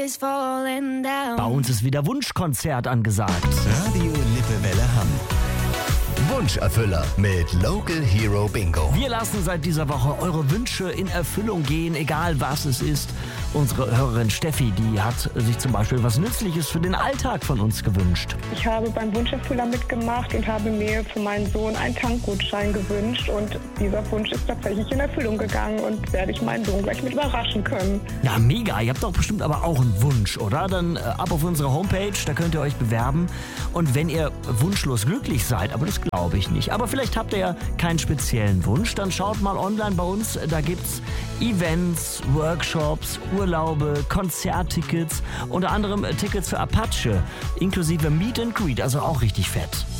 is falling down. Bei uns ist wieder Wunschkonzert angesagt. Radio Lippewelle Hamm. Wunscherfüller mit Local Hero Bingo. Wir lassen seit dieser Woche eure Wünsche in Erfüllung gehen, egal was es ist. Unsere Hörerin Steffi, die hat sich zum Beispiel was Nützliches für den Alltag von uns gewünscht. Ich habe beim Wunscherfüller mitgemacht und habe mir für meinen Sohn einen Tankgutschein gewünscht. Und dieser Wunsch ist tatsächlich in Erfüllung gegangen und werde ich meinen Sohn gleich mit überraschen können. Ja, mega. Ihr habt doch bestimmt aber auch einen Wunsch, oder? Dann ab auf unsere Homepage, da könnt ihr euch bewerben. Und wenn ihr wunschlos glücklich seid, aber das glaube ich nicht, aber vielleicht habt ihr ja keinen speziellen Wunsch, dann schaut mal online bei uns. Da gibt's Events, Workshops, Urlaube, Konzerttickets, unter anderem Tickets für Apache, inklusive Meet and Greet, also auch richtig fett.